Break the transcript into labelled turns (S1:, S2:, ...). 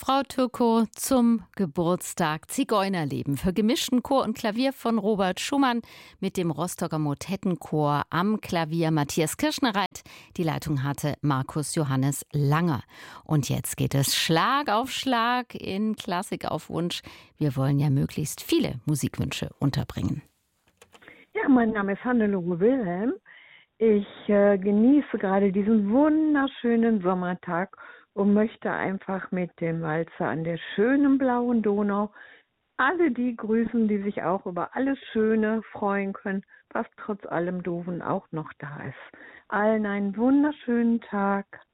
S1: Frau Türkow zum Geburtstag Zigeunerleben für gemischten Chor und Klavier von Robert Schumann mit dem Rostocker Motettenchor am Klavier Matthias Kirschnereit. Die Leitung hatte Markus Johannes Langer. Und jetzt geht es Schlag auf Schlag in Klassik auf Wunsch. Wir wollen ja möglichst viele Musikwünsche unterbringen.
S2: Ja, mein Name ist Hannelore Wilhelm. Ich genieße gerade diesen wunderschönen Sommertag und möchte einfach mit dem Walzer an der schönen blauen Donau alle die grüßen, die sich auch über alles Schöne freuen können, was trotz allem Doofen auch noch da ist. Allen einen wunderschönen Tag.